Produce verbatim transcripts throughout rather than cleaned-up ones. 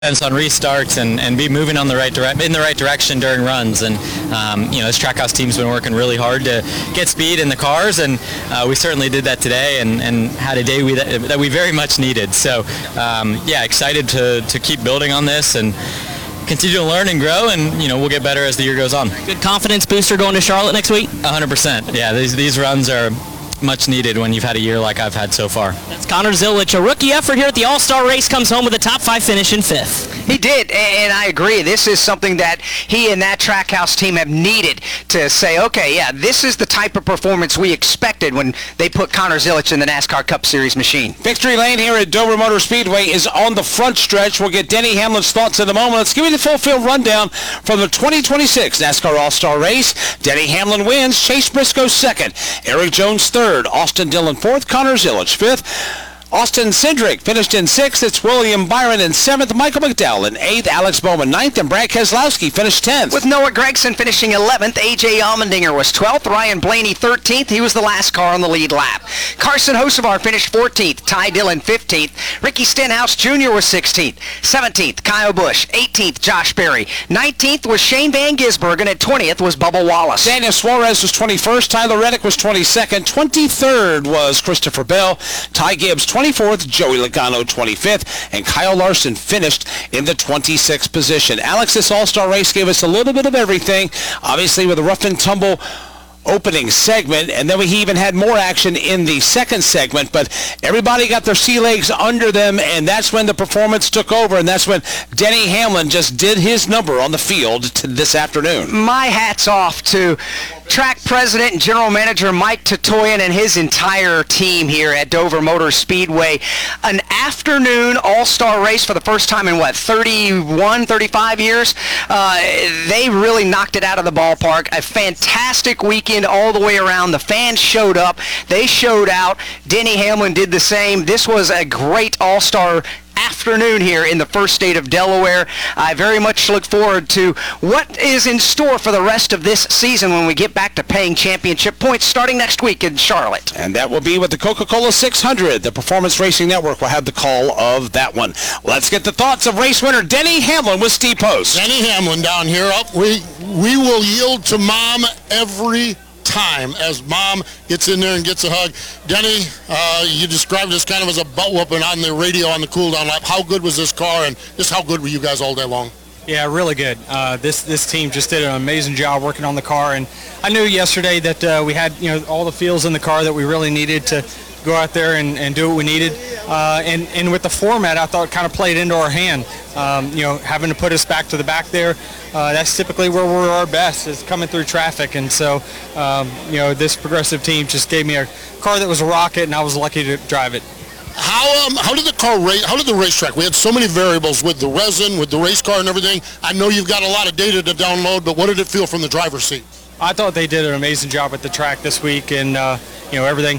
on restarts and, and be moving on the right dire- in the right direction during runs. And um, you know, this Trackhouse team's been working really hard to get speed in the cars, and uh, we certainly did that today, and, and had a day we, that, that we very much needed. So um, yeah, excited to, to keep building on this and continue to learn and grow, and you know, we'll get better as the year goes on. Good confidence booster going to Charlotte next week? one hundred percent. Yeah, these these runs are much needed when you've had a year like I've had so far. That's Connor Zilic. A rookie effort here at the All-Star race, comes home with a top five finish in fifth. He did, and I agree. This is something that he and that Trackhouse team have needed to say, okay, yeah, this is the type of performance we expected when they put Connor Zilic in the NASCAR Cup Series machine. Victory Lane here at Dover Motor Speedway is on the front stretch. We'll get Denny Hamlin's thoughts in a moment. Let's give you the full field rundown from the twenty twenty-six NASCAR All-Star race. Denny Hamlin wins, Chase Briscoe second, Eric Jones third, Austin Dillon fourth, Connor Zilic fifth. Austin Cindric finished in sixth. It's William Byron in seventh, Michael McDowell in eighth, Alex Bowman ninth, and Brad Keselowski finished tenth. With Noah Gragson finishing eleventh, A J Allmendinger was twelfth, Ryan Blaney thirteenth. He was the last car on the lead lap. Carson Hocevar finished fourteenth, Ty Dillon fifteenth, Ricky Stenhouse Junior was sixteenth, seventeenth, Kyle Busch, eighteenth, Josh Berry, nineteenth was Shane Van Gisbergen, and twentieth was Bubba Wallace. Daniel Suarez was twenty-first, Tyler Reddick was twenty-second, twenty-third was Christopher Bell, Ty Gibbs twenty-fourth, Joey Logano twenty-fifth, and Kyle Larson finished in the twenty-sixth position. Alex, this All-Star race gave us a little bit of everything, obviously with a rough and tumble opening segment, and then we even had more action in the second segment, but everybody got their sea legs under them, and that's when the performance took over, and that's when Denny Hamlin just did his number on the field to this afternoon. My hat's off to track president and general manager Mike Tatoyan and his entire team here at Dover Motor Speedway. An afternoon all-star race for the first time in what, thirty-one, thirty-five years? Uh, they really knocked it out of the ballpark. A fantastic weekend all the way around. The fans showed up. They showed out. Denny Hamlin did the same. This was a great all-star afternoon here in the first state of Delaware. I very much look forward to what is in store for the rest of this season when we get back to paying championship points starting next week in Charlotte. And that will be with the Coca-Cola six hundred. The Performance Racing Network will have the call of that one. Let's get the thoughts of race winner Denny Hamlin with Steve Post. Denny Hamlin down here. Up, we we will yield to Mom every time as Mom gets in there and gets a hug. Denny, uh, you described this kind of as a butt whooping on the radio on the cool-down lap. How good was this car, and just how good were you guys all day long? Yeah, really good. Uh, this this team just did an amazing job working on the car, and I knew yesterday that uh, we had, you know, all the feels in the car that we really needed to go out there and, and do what we needed. Uh, and, and with the format, I thought it kind of played into our hand. Um, you know, having to put us back to the back there, uh, that's typically where we're our best, is coming through traffic. And so, um, you know, this Progressive team just gave me a car that was a rocket, and I was lucky to drive it. How um how did the car race? How did the racetrack? We had so many variables with the resin, with the race car, and everything. I know you've got a lot of data to download, but what did it feel from the driver's seat? I thought they did an amazing job at the track this week, and uh, you know, everything.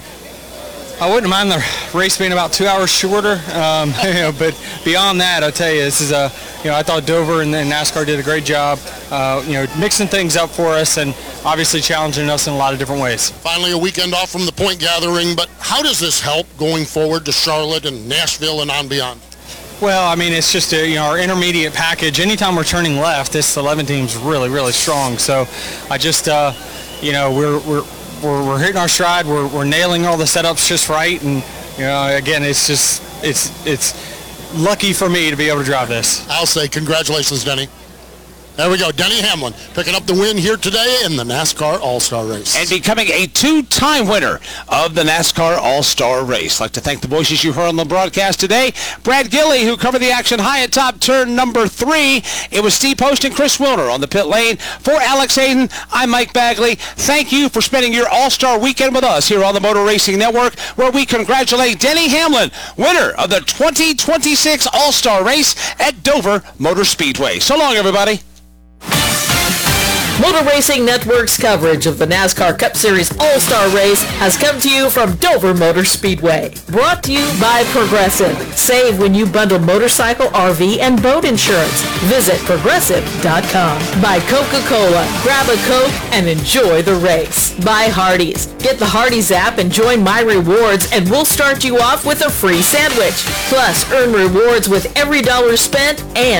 I wouldn't mind the race being about two hours shorter, um, you know, but beyond that, I'll tell you, this is a, you know, I thought Dover and, and NASCAR did a great job, uh, you know, mixing things up for us and obviously challenging us in a lot of different ways. Finally, a weekend off from the point gathering, but how does this help going forward to Charlotte and Nashville and on beyond? Well, I mean, it's just a, you know, our intermediate package. Anytime we're turning left, this eleven team's really, really strong. So I just, uh, you know, we're we're. We're, we're hitting our stride. We're, we're nailing all the setups just right, and you know, again, it's just it's it's lucky for me to be able to drive this. I'll say congratulations, Denny. There we go. Denny Hamlin picking up the win here today in the NASCAR All-Star Race. And becoming a two-time winner of the NASCAR All-Star Race. I'd like to thank the voices you heard on the broadcast today. Brad Gilley, who covered the action high at top turn number three. It was Steve Post and Chris Wilner on the pit lane. For Alex Hayden, I'm Mike Bagley. Thank you for spending your All-Star weekend with us here on the Motor Racing Network, where we congratulate Denny Hamlin, winner of the twenty twenty-six All-Star Race at Dover Motor Speedway. So long, everybody. Motor Racing Network's coverage of the NASCAR Cup Series All-Star Race has come to you from Dover Motor Speedway. Brought to you by Progressive. Save when you bundle motorcycle, R V, and boat insurance. Visit progressive dot com. By Coca-Cola. Grab a Coke and enjoy the race. By Hardee's. Get the Hardee's app and join My Rewards, and we'll start you off with a free sandwich. Plus, earn rewards with every dollar spent and